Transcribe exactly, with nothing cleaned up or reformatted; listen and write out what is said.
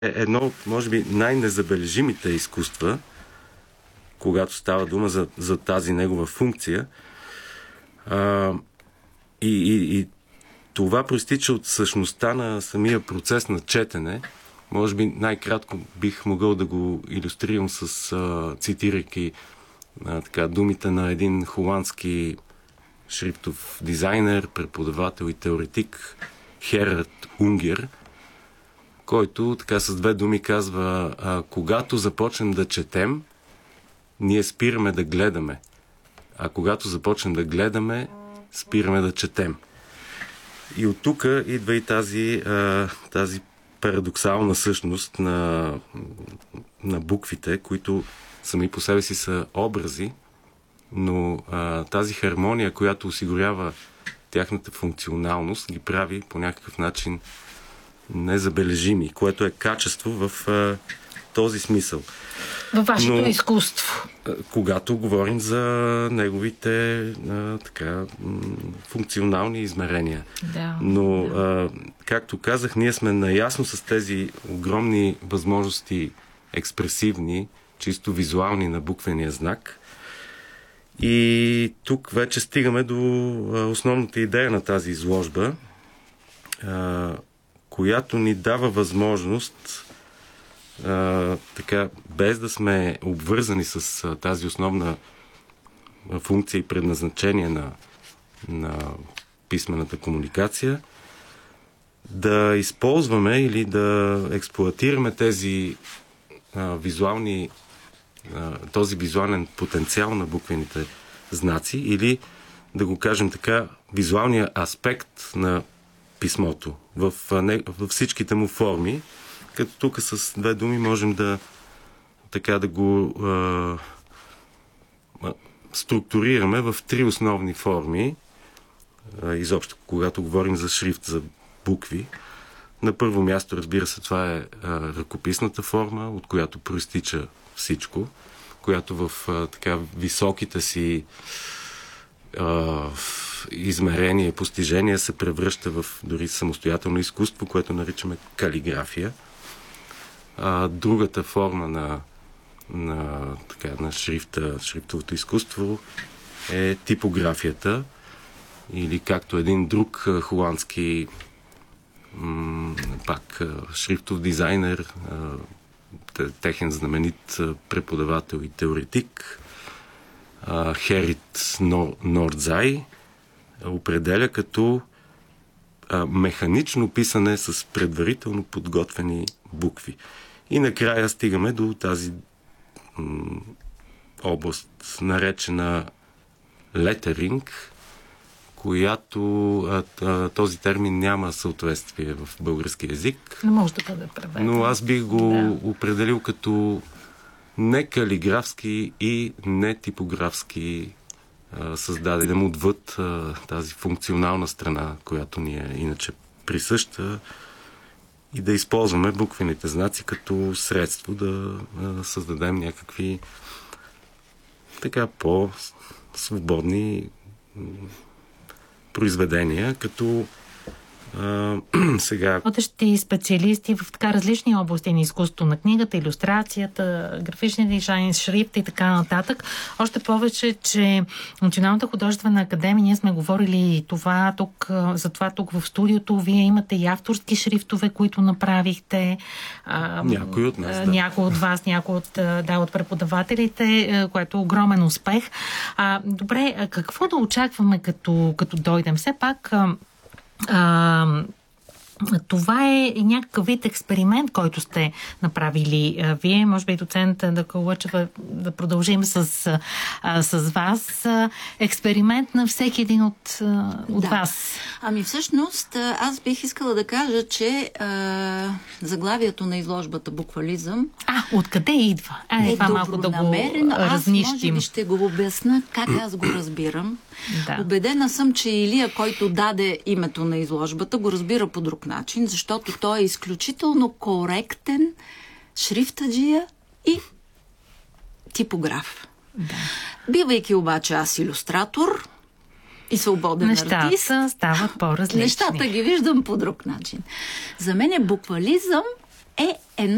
е едно от, може би, най-незабележимите изкуства, когато става дума за, за тази негова функция. А, и, и, и това проистича от същността на самия процес на четене. Може би най-кратко бих могъл да го илюстрирам с а, цитирайки а, така, думите на един холандски шрифтов дизайнер, преподавател и теоретик Херард Унгер, който така с две думи казва: а, когато започнем да четем, ние спираме да гледаме. А когато започнем да гледаме, спираме да четем. И от тук идва и тази, а, тази парадоксална същност на, на буквите, които сами по себе си са образи, но а, тази хармония, която осигурява тяхната функционалност, ги прави по някакъв начин незабележими, което е качество в а, този смисъл. Във вашето Но, изкуство. Когато говорим за неговите а, така, м- функционални измерения. Да, Но, да. А, както казах, ние сме наясно с тези огромни възможности експресивни, чисто визуални на буквения знак. И тук вече стигаме до а, основната идея на тази изложба, а, която ни дава възможност а, така, без да сме обвързани с а, тази основна а, функция и предназначение на, на писмената комуникация, да използваме или да експлоатираме тези а, визуални а, този визуален потенциал на буквените знаци, или да го кажем така, визуалния аспект на писмото в, не, във всичките му форми, като тук с две думи можем да така да го а, структурираме в три основни форми. А, изобщо, когато говорим за шрифт, за букви. На първо място, разбира се, това е а, ръкописната форма, от която проистича всичко, която в а, така високите си а, измерения и постижения се превръща в дори самостоятелно изкуство, което наричаме калиграфия. А, другата форма на, на, така, на шрифта, шрифтовото изкуство е типографията, или както един друг а, холандски м, пак а, шрифтов дизайнер, а, техен знаменит а, преподавател и теоретик а, Херит Нордзай определя като а, механично писане с предварително подготвени букви. И накрая стигаме до тази м, област, наречена летеринг, която а, а, този термин няма съответствие в български език. Не може да бъде преведен. Но аз бих го да. определил като не калиграфски и не типографски а, създаден отвъд а, тази функционална страна, която ни е иначе присъща, и да използваме буквените знаци като средство да а, създадем някакви така по-свободни произведения, като а, сега... Водещи специалисти в така различни области на изкуството на книгата, илюстрацията, графичния дизайн, шрифта и така нататък. Още повече, че Националната художествена академия, ние сме говорили това тук, за това тук в студиото. Вие имате и авторски шрифтове, които направихте. Някой от нас, да. Някой от вас, някой от, да, от преподавателите, което е огромен успех. А, добре, какво да очакваме като, като дойдем? Все пак... А, това е някакъв вид експеримент, който сте направили вие. Може би, доцент Дъкалъчева, да продължим с, а, с вас. Експеримент на всеки един от, от да. вас. Ами всъщност, аз бих искала да кажа, че а, заглавието на изложбата Буквализъм... А, откъде идва? А, е това малко да го разнищим. Аз може би ще го обясна как аз го разбирам. Да. Убедена съм, че Илия, който даде името на изложбата, го разбира по друг начин, защото той е изключително коректен шрифтаджия и типограф. Да. Бивайки обаче аз илюстратор и свободен Нещата артист, стават по-различни. Нещата ги виждам по друг начин. За мен буквализъм е една